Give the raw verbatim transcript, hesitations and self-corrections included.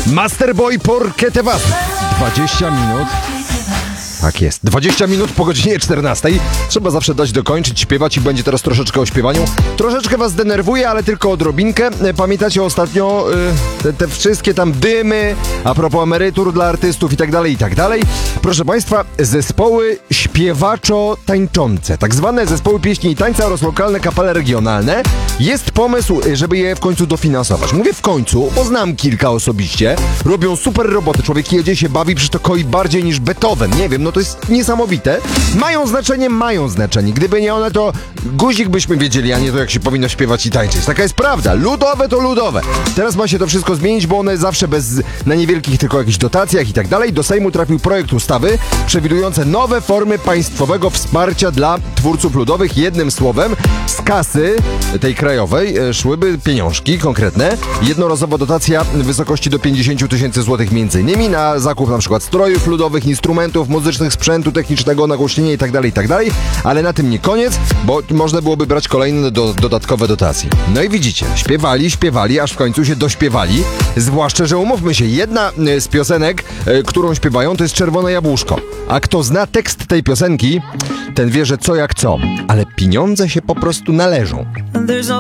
Masterboy Porque Te Vas. dwadzieścia minut. Tak jest. dwadzieścia minut po godzinie czternastej. Trzeba zawsze dać dokończyć, śpiewać i będzie teraz troszeczkę o śpiewaniu. Troszeczkę was denerwuje, ale tylko odrobinkę. Pamiętacie ostatnio y, te, te wszystkie tam dymy, a propos emerytur dla artystów i tak dalej, i tak dalej. Proszę państwa, zespoły śpiewaczo-tańczące, tak zwane zespoły pieśni i tańca oraz lokalne kapele regionalne. Jest pomysł, żeby je w końcu dofinansować. Mówię w końcu, bo znam kilka osobiście. Robią super roboty. Człowiek jedzie, się bawi, przecież to koi bardziej niż Beethoven. Nie wiem, no to jest niesamowite. Mają znaczenie, mają znaczenie. Gdyby nie one, to guzik byśmy wiedzieli, a nie to, jak się powinno śpiewać i tańczyć. Taka jest prawda. Ludowe to ludowe. Teraz ma się to wszystko zmienić, bo one zawsze bez, na niewielkich tylko jakichś dotacjach i tak dalej. Do Sejmu trafił projekt ustawy przewidujące nowe formy państwowego wsparcia dla twórców ludowych. Jednym słowem, z kasy tej krajowej e, szłyby pieniążki konkretne. Jednorazowa dotacja w wysokości do pięćdziesiąt tysięcy złotych między innymi na zakup na przykład strojów ludowych, instrumentów muzycznych, sprzętu technicznego, nagłośnienia i tak dalej, i tak dalej. Ale na tym nie koniec, bo można byłoby brać kolejne do, dodatkowe dotacje. No i widzicie, śpiewali, śpiewali, aż w końcu się dośpiewali. Zwłaszcza, że umówmy się, jedna z piosenek, e, którą śpiewają, to jest Czerwone Jabłuszko. A kto zna tekst tej piosenki, ten wie, że co jak co. Ale pieniądze się po prostu należą.